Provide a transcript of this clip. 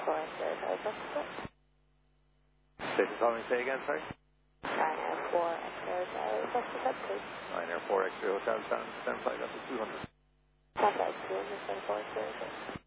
X-ray, Delta. Call me, say again, sorry? 9 Air 4 X-ray, Delta, please. 9 Air 4 X-ray Hotel, stand flight up to 200. Contact 274,